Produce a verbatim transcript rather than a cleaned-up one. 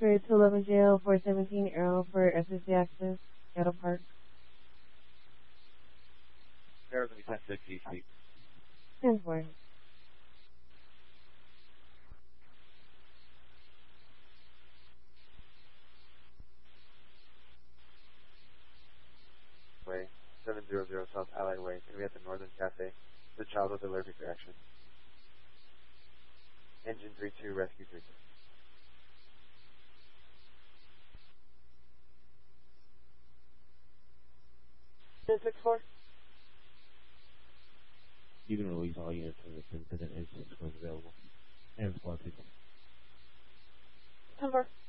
transfer to eleven J L four seventeen Arrow for S S C access. Seattle Park. Arrow's going to be ten six East Street. ten four. Way, seven hundred South Allied Way. Going to be at the Northern Cafe. The child with allergic reaction. Engine three two, rescue three two. ten six four. You can release all units from this incident as soon as available. And squad six. ten four.